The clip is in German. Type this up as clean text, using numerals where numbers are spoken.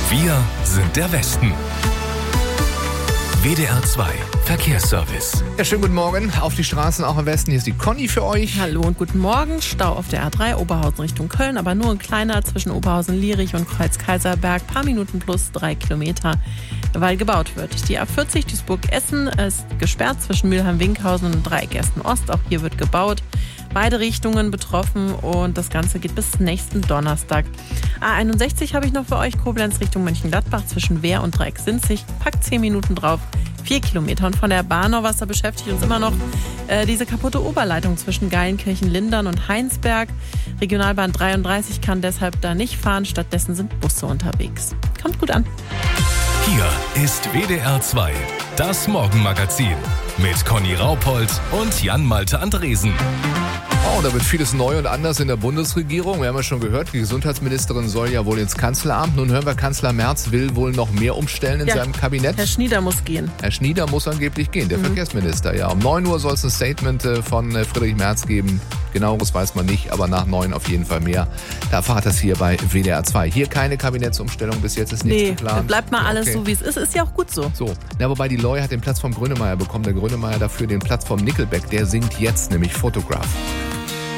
Wir sind der Westen. WDR 2 Verkehrsservice. Ja, schönen guten Morgen auf die Straßen, auch im Westen. Hier ist die Conny für euch. Hallo und guten Morgen. Stau auf der A3 Oberhausen Richtung Köln, aber nur ein kleiner zwischen Oberhausen-Lierich und Kreuz-Kaiserberg. Paar Minuten plus 3 Kilometer, weil gebaut wird. Die A40 Duisburg-Essen ist gesperrt zwischen Mülheim-Winkhausen und Dreieck Essen-Ost. Auch hier wird gebaut. Beide Richtungen betroffen und das Ganze geht bis nächsten Donnerstag. A61 habe ich noch für euch. Koblenz Richtung Mönchengladbach zwischen Wehr und Dreieck-Sinzig. Packt 10 Minuten drauf. 4 Kilometer. Und von der Bahnauwasser beschäftigt uns immer noch diese kaputte Oberleitung zwischen Geilenkirchen-Lindern und Heinsberg. Regionalbahn 33 kann deshalb da nicht fahren. Stattdessen sind Busse unterwegs. Kommt gut an. Hier ist WDR 2, das Morgenmagazin mit Conny Raupold und Jan-Malte Andresen. Oh, da wird vieles neu und anders in der Bundesregierung. Wir haben ja schon gehört, die Gesundheitsministerin soll ja wohl ins Kanzleramt. Nun hören wir, Kanzler Merz will wohl noch mehr umstellen in seinem Kabinett. Herr Schnieder muss gehen. Herr Schnieder muss angeblich gehen, der Verkehrsminister. Ja, um 9 Uhr soll es ein Statement von Friedrich Merz geben. Genaueres weiß man nicht, aber nach 9 auf jeden Fall mehr. Da erfahrt das hier bei WDR 2. Hier keine Kabinettsumstellung, bis jetzt ist nichts geplant. Bleibt mal alles so, wie es ist. Ist ja auch gut so. Ja, wobei die Loi hat den Platz vom Grönemeyer bekommen. Der Grönemeyer dafür den Platz vom Nickelback. Der singt jetzt, nämlich Photograph.